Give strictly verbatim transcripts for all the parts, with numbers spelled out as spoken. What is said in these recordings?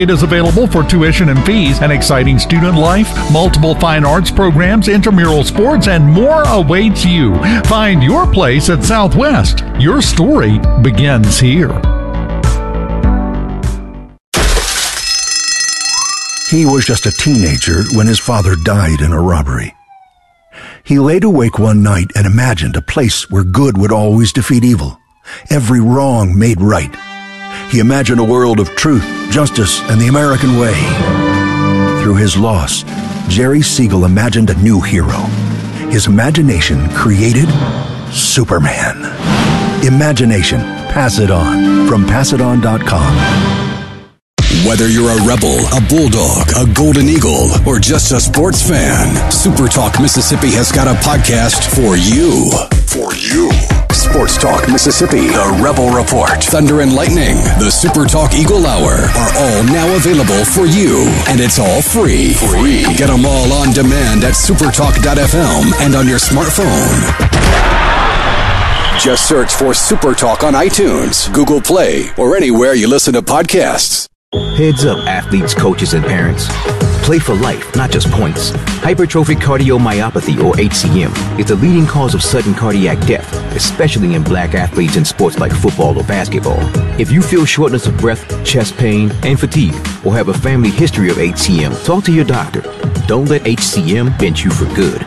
It is available for tuition and fees, an exciting student life, multiple fine arts programs, intramural sports, and more awaits you. Find your place at Southwest. Your story begins here. He was just a teenager when his father died in a robbery. He laid awake one night and imagined a place where good would always defeat evil, every wrong made right. He imagined a world of truth, justice, and the American way. Through his loss, Jerry Siegel imagined a new hero. His imagination created Superman. Imagination. Pass it on. From pass it on dot com. Whether you're a Rebel, a Bulldog, a Golden Eagle, or just a sports fan, Super Talk Mississippi has got a podcast for you. For you. Sports Talk Mississippi, the Rebel Report, Thunder and Lightning, the Super Talk Eagle Hour are all now available for you. And it's all free. Free. Get them all on demand at supertalk dot f m and on your smartphone. Just search for Super Talk on iTunes, Google Play, or anywhere you listen to podcasts. Heads up, athletes, coaches, and parents. Play for life, not just points. Hypertrophic cardiomyopathy, or H C M, is the leading cause of sudden cardiac death, especially in black athletes in sports like football or basketball. If you feel shortness of breath, chest pain, and fatigue, or have a family history of H C M, talk to your doctor. Don't let H C M bend you for good.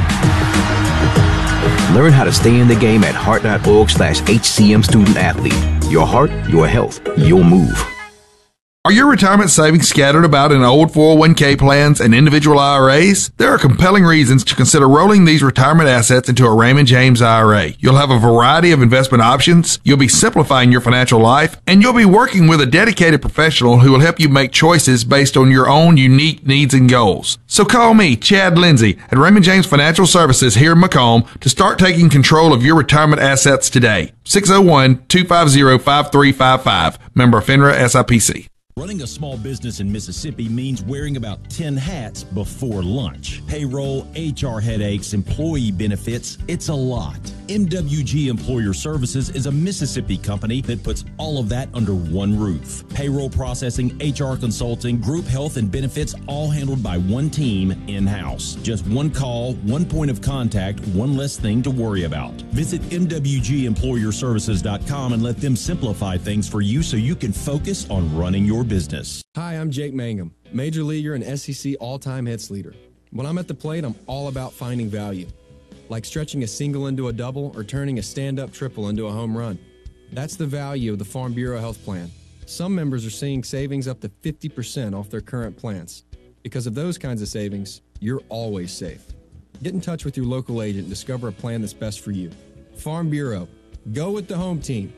Learn how to stay in the game at heart.org slash HCM student athlete. Your heart, your health, your move. Are your retirement savings scattered about in old four oh one k plans and individual I R As? There are compelling reasons to consider rolling these retirement assets into a Raymond James I R A. You'll have a variety of investment options, you'll be simplifying your financial life, and you'll be working with a dedicated professional who will help you make choices based on your own unique needs and goals. So call me, Chad Lindsay, at Raymond James Financial Services here in Macomb to start taking control of your retirement assets today. six oh one, two five oh, five three five five. Member FINRA S I P C. Running a small business in Mississippi means wearing about ten hats before lunch. Payroll, H R headaches, employee benefits, it's a lot. M W G Employer Services is a Mississippi company that puts all of that under one roof. Payroll processing, H R consulting, group health and benefits, all handled by one team in-house. Just one call, one point of contact, one less thing to worry about. Visit M W G employer services dot com and let them simplify things for you so you can focus on running your business. Hi, I'm Jake Mangum, major leaguer and S E C all-time hits leader. When I'm at the plate, I'm all about finding value, like stretching a single into a double or turning a stand-up triple into a home run. That's the value of the Farm Bureau Health Plan. Some members are seeing savings up to fifty percent off their current plans. Because of those kinds of savings, you're always safe. Get in touch with your local agent and discover a plan that's best for you. Farm Bureau. Go with the home team.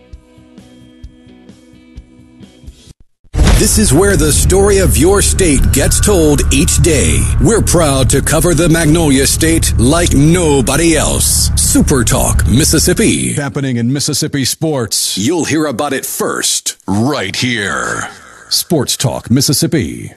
This is where the story of your state gets told each day. We're proud to cover the Magnolia State like nobody else. Super Talk Mississippi. Happening in Mississippi sports. You'll hear about it first, right here. Sports Talk Mississippi.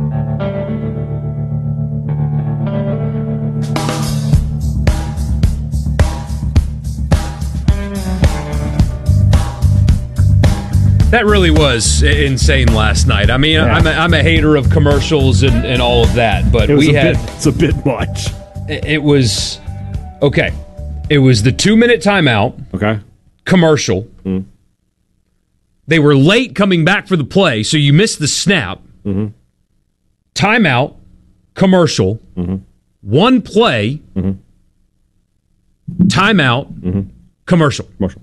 That really was insane last night. I mean, yeah. I'm, a, I'm a hater of commercials and, and all of that, but we had... Bit, it's a bit much. It was... Okay. It was the two-minute timeout. Okay. Commercial. Mm. They were late coming back for the play, so you missed the snap. Mm-hmm. Timeout. Commercial. Mm-hmm. One play. Mm-hmm. Timeout. Mm-hmm. Commercial. Commercial.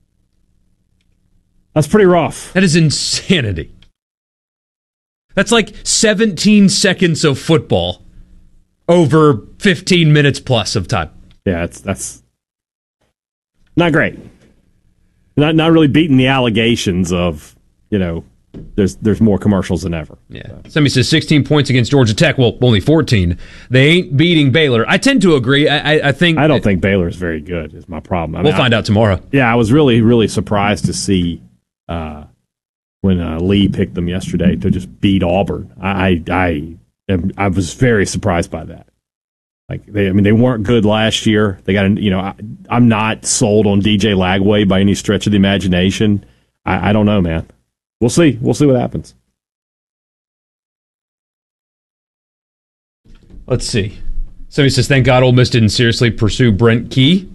That's pretty rough. That is insanity. That's like seventeen seconds of football over fifteen minutes plus of time. Yeah, it's, that's not great. Not not really beating the allegations of, you know, there's there's more commercials than ever. Yeah. So. Somebody says sixteen points against Georgia Tech. Well, only fourteen. They ain't beating Baylor. I tend to agree. I, I, I think I don't think Baylor is very good. Is my problem. I we'll mean, find I, out tomorrow. Yeah, I was really really surprised to see. Uh, when uh, Lee picked them yesterday to just beat Auburn, I I I, I was very surprised by that. Like they, I mean, they weren't good last year. They got, you know, I, I'm not sold on D J Lagway by any stretch of the imagination. I, I don't know, man. We'll see. We'll see what happens. Let's see. Somebody says, thank God Ole Miss didn't seriously pursue Brent Key.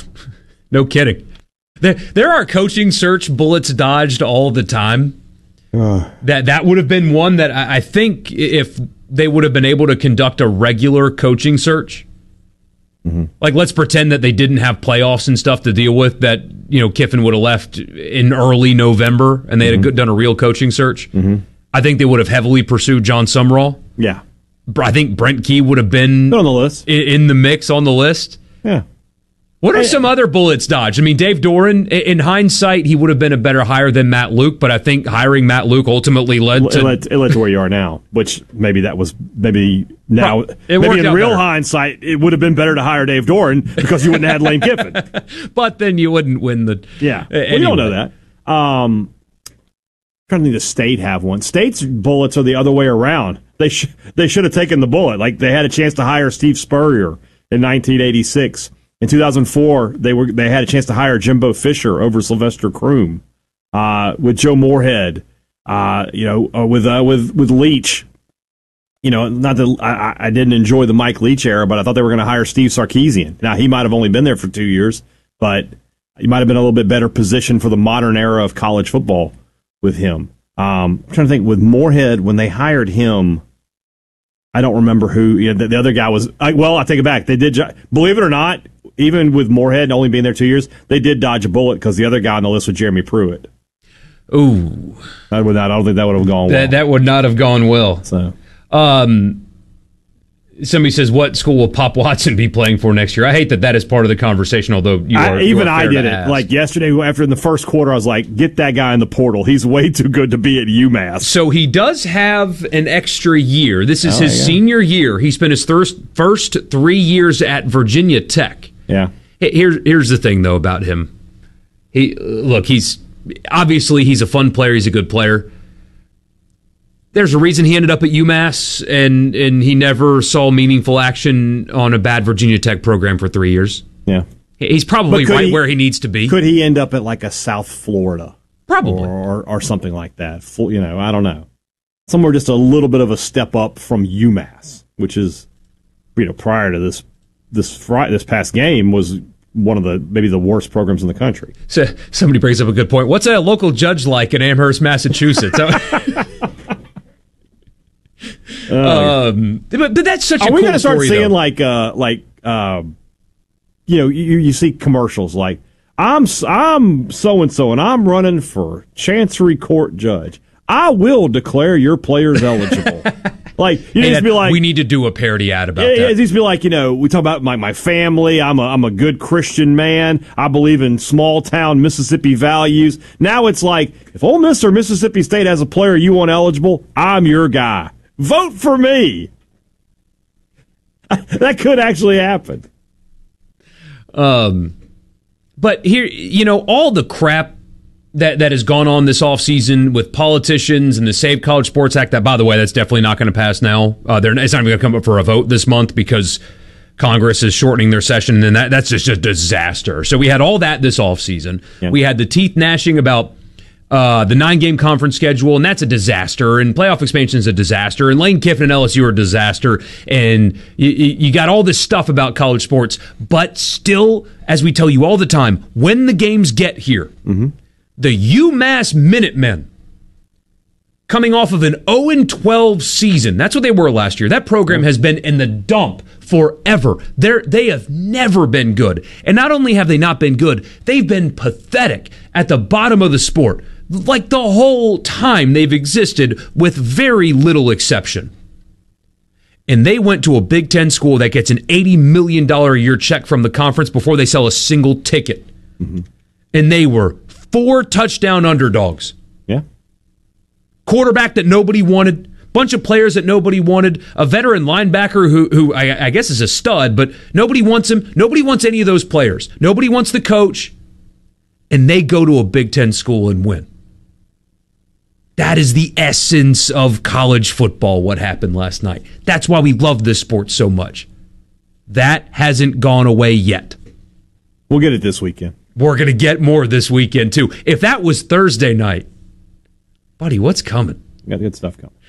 No kidding. There, there are coaching search bullets dodged all the time. Uh. That that would have been one that I, I think if they would have been able to conduct a regular coaching search, mm-hmm. like let's pretend that they didn't have playoffs and stuff to deal with, that you know Kiffin would have left in early November and they mm-hmm. had done a real coaching search. Mm-hmm. I think they would have heavily pursued John Sumrall. Yeah. I think Brent Key would have been on the list. In, in the mix on the list. Yeah. What are some other bullets dodged? I mean, Dave Doran, in hindsight, he would have been a better hire than Matt Luke, but I think hiring Matt Luke ultimately led to... It led, it led to where you are now, which maybe that was... Maybe now... It maybe in real better. hindsight, it would have been better to hire Dave Doran because you wouldn't have had Lane Kiffin. But then you wouldn't win the... Yeah. Anyway. Well, you don't know that. Um, I'm trying to think the state have one. State's bullets are the other way around. They, sh- they should have taken the bullet. Like, they had a chance to hire Steve Spurrier in nineteen eighty-six. In two thousand four, they were they had a chance to hire Jimbo Fisher over Sylvester Croom, uh, with Joe Moorhead, uh, you know, uh, with uh, with with Leach. You know, not that I, I didn't enjoy the Mike Leach era, but I thought they were going to hire Steve Sarkisian. Now he might have only been there for two years, but he might have been a little bit better positioned for the modern era of college football with him. Um, I'm trying to think with Moorhead when they hired him. I don't remember who. You know, the, the other guy was. I, well, I take it back. They did. Believe it or not. Even with Moorhead only being there two years, they did dodge a bullet because the other guy on the list was Jeremy Pruitt. Ooh. That would not, I don't think that would have gone well. That, that would not have gone well. So, um, somebody says, what school will Pop Watson be playing for next year? I hate that that is part of the conversation, although you are I, Even you are I did it. Ask. Like yesterday, after in the first quarter, I was like, get that guy in the portal. He's way too good to be at UMass. So he does have an extra year. This is oh, his yeah. senior year. He spent his first, first three years at Virginia Tech. Yeah. Here's here's the thing though about him. He look, he's obviously he's a fun player, he's a good player. There's a reason he ended up at UMass and and he never saw meaningful action on a bad Virginia Tech program for three years. Yeah. He's probably right he, where he needs to be. Could he end up at like a South Florida? Probably. Or or, or something like that. Full, you know, I don't know. Somewhere just a little bit of a step up from UMass, which is, you know, prior to this this Friday, this past game was one of the maybe the worst programs in the country. So somebody brings up a good point. What's a local judge like in Amherst, Massachusetts? um, but, but that's such a Are cool we going to start story, seeing though. like uh, like uh, you know you you see commercials like I'm I'm so and so and I'm running for Chancery Court judge. I will declare your players eligible. Like you Hey, need that- to be like we need to do a parody ad about Yeah, that. it needs to be like, you know, we talk about my, my family. I'm a I'm a good Christian man. I believe in small town Mississippi values. Now it's like, if Ole Miss or Mississippi State has a player you want eligible, I'm your guy. Vote for me. That could actually happen. Um, but here, you know, all the crap that that has gone on this offseason with politicians and the Save College Sports Act, that, by the way, that's definitely not going to pass now. Uh, they're, it's not even going to come up for a vote this month because Congress is shortening their session, and that, that's just a disaster. So we had all that this offseason. Yeah. We had the teeth gnashing about uh, the nine-game conference schedule, and that's a disaster, and playoff expansion is a disaster, and Lane Kiffin and L S U are a disaster, and you, you got all this stuff about college sports, but still, as we tell you all the time, when the games get here, mm-hmm. the UMass Minutemen, coming off of an oh and twelve season. That's what they were last year. That program has been in the dump forever. They're, they have never been good. And not only have they not been good, they've been pathetic at the bottom of the sport. Like the whole time they've existed, with very little exception. And they went to a Big Ten school that gets an eighty million dollars a year check from the conference before they sell a single ticket. Mm-hmm. And they were four touchdown underdogs. Yeah. Quarterback that nobody wanted, bunch of players that nobody wanted, a veteran linebacker who who I, I guess is a stud, but nobody wants him. Nobody wants any of those players. Nobody wants the coach. And they go to a Big Ten school and win. That is the essence of college football, what happened last night. That's why we love this sport so much. That hasn't gone away yet. We'll get it this weekend. We're going to get more this weekend, too. If that was Thursday night, buddy, what's coming? Got good stuff coming.